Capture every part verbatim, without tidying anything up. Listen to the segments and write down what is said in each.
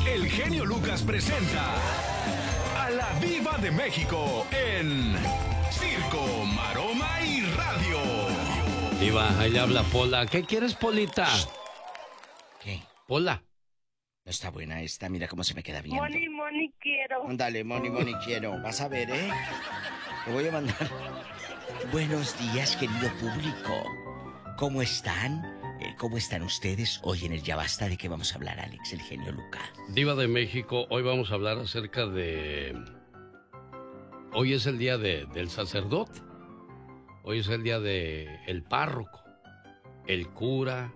el genio Lucas presenta a la Diva de México en Circo, Maroma y Radio. Diva, ahí le habla Pola. ¿Qué quieres, Polita? ¿Qué? Pola. No está buena esta, mira cómo se me queda viendo. Moni, Moni, quiero. Ándale, Moni, Moni, quiero. Vas a ver, ¿eh? Te voy a mandar. Buenos días, querido público. ¿Cómo están? ¿Cómo están ustedes? Hoy en el Ya Basta, ¿de qué vamos a hablar, Alex, el genio Lucas? Diva de México, hoy vamos a hablar acerca de... Hoy es el día de, del sacerdote. Hoy es el día de el párroco, el cura,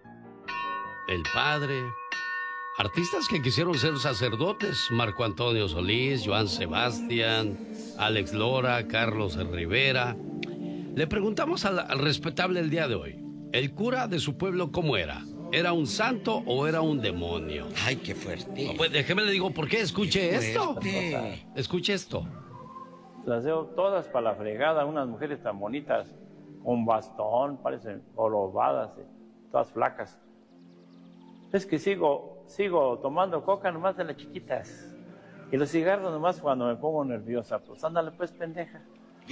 el padre. Artistas que quisieron ser sacerdotes: Marco Antonio Solís, Joan Sebastián, Alex Lora, Carlos Rivera. Le preguntamos al, al respetable el día de hoy, ¿el cura de su pueblo cómo era? ¿Era un santo o era un demonio? Ay, qué fuerte. No, pues déjeme le digo por qué. Escuche Qué esto. fuerte. Escuche esto. Las veo todas para la fregada, unas mujeres tan bonitas, con bastón, parecen olovadas, todas flacas. Es que sigo, sigo tomando coca nomás de las chiquitas. Y los cigarros nomás cuando me pongo nerviosa. Pues ándale pues, pendeja.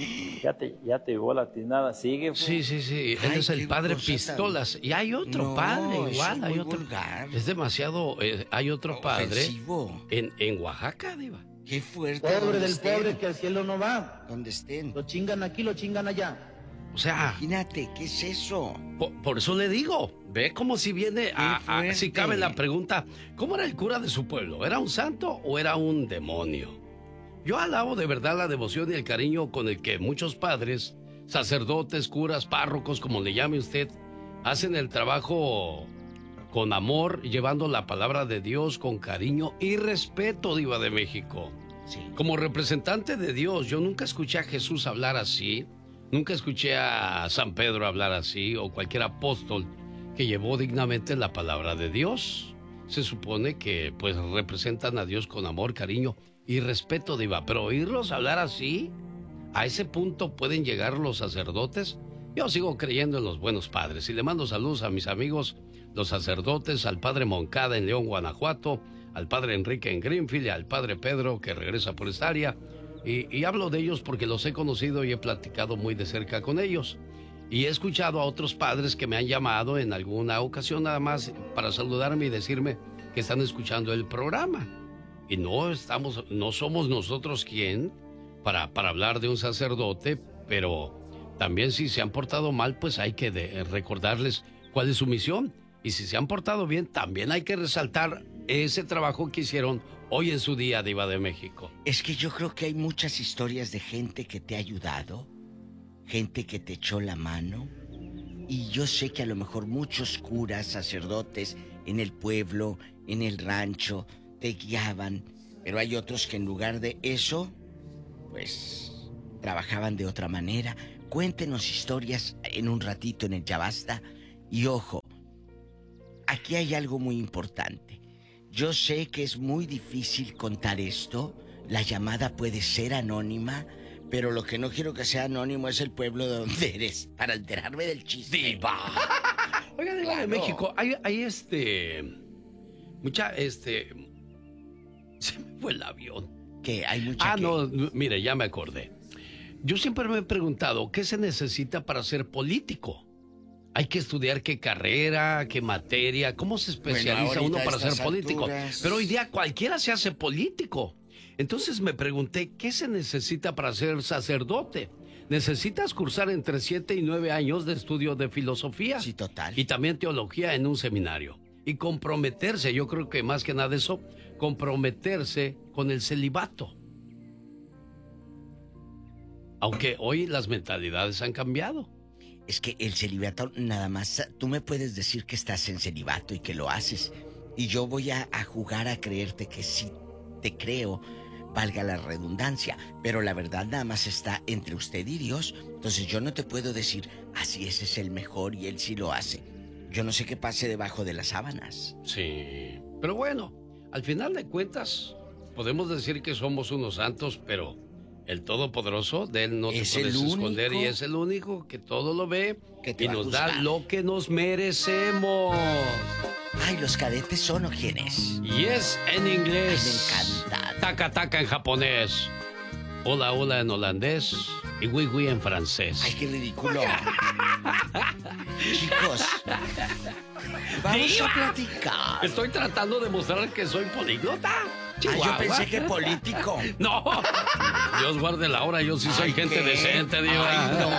Ya te, ya te llevó la tinada, sigue. Pues. Sí, sí, sí. Él Ay, es el qué padre cosa Pistolas. tan- Y hay otro No, padre eso igual. es hay muy otro. vulgar. Es demasiado. eh, hay otro padre. Ofensivo. En, en Oaxaca, Diva. Qué fuerte. Pobre donde del estén, pobre que al cielo no va. Donde estén. Lo chingan aquí, lo chingan allá. O sea, Imagínate, ¿qué es eso? por, por eso le digo. Ve como si viene a, a- fuerte. si cabe la pregunta, ¿cómo era el cura de su pueblo? ¿Era un santo o era un demonio? Yo alabo de verdad la devoción y el cariño con el que muchos padres, sacerdotes, curas, párrocos, como le llame usted, hacen el trabajo con amor, llevando la palabra de Dios con cariño y respeto, Diva de México. Sí. Como representante de Dios, yo nunca escuché a Jesús hablar así, nunca escuché a San Pedro hablar así, o cualquier apóstol que llevó dignamente la palabra de Dios. Se supone que pues representan a Dios con amor, cariño y respeto, Diva, pero oírlos hablar así, a ese punto pueden llegar los sacerdotes. Yo sigo creyendo en los buenos padres y le mando saludos a mis amigos, los sacerdotes, al padre Moncada en León, Guanajuato, al padre Enrique en Greenfield y al padre Pedro que regresa por esta área. Y, y hablo de ellos porque los he conocido y he platicado muy de cerca con ellos. Y he escuchado a otros padres que me han llamado en alguna ocasión nada más para saludarme y decirme que están escuchando el programa. Y no estamos, no somos nosotros quien para, para hablar de un sacerdote, pero también si se han portado mal, pues hay que de, recordarles cuál es su misión. Y si se han portado bien, también hay que resaltar ese trabajo que hicieron hoy en su día, Diva de México. Es que yo creo que hay muchas historias de gente que te ha ayudado, gente que te echó la mano. Y yo sé que a lo mejor muchos curas, sacerdotes en el pueblo, en el rancho, te guiaban. Pero hay otros que en lugar de eso, pues trabajaban de otra manera. Cuéntenos historias en un ratito en el Ya Basta. Y ojo, aquí hay algo muy importante. Yo sé que es muy difícil contar esto. La llamada puede ser anónima, pero lo que no quiero que sea anónimo es el pueblo de donde eres, para enterarme del chiste. ¡Diva! Oiga, Diva Claro. de México, hay, hay este... Mucha, este... Se me fue el avión. ¿Qué? Hay mucha Ah, que- no, mire, ya me acordé. Yo siempre me he preguntado, ¿qué se necesita para ser político? Hay que estudiar qué carrera, qué materia, cómo se especializa Bueno, uno ahorita para a ser estas político. alturas. Pero hoy día cualquiera se hace político. Entonces me pregunté, ¿qué se necesita para ser sacerdote? Necesitas cursar entre siete y nueve años de estudio de filosofía. Sí, total. Y también teología en un seminario. Y comprometerse, yo creo que más que nada eso, comprometerse con el celibato. Aunque hoy las mentalidades han cambiado. Es que el celibato nada más... Tú me puedes decir que estás en celibato y que lo haces. Y yo voy a, a jugar a creerte que sí te creo, valga la redundancia. Pero la verdad nada más está entre usted y Dios. Entonces yo no te puedo decir, así ese es el mejor y él sí lo hace. Yo no sé qué pase debajo de las sábanas. Sí, pero bueno, al final de cuentas, podemos decir que somos unos santos, pero el Todopoderoso, de Él no te Es puedes el esconder único y es el único que todo lo ve que te y va a nos da juzgar. lo que nos merecemos. Ay, ¿los cadetes son o quién es? Yes en inglés. Ay, me encanta. Taca taca en japonés. Hola hola en holandés. Y oui oui en francés. Ay, qué ridículo. Chicos, vamos ¡Diva! a platicar. Estoy tratando de mostrar que soy políglota. Ay, yo Chihuahua. pensé que político. No. Dios guarde la hora, yo sí soy Ay, gente ¿qué? decente, Diva. Ay, no.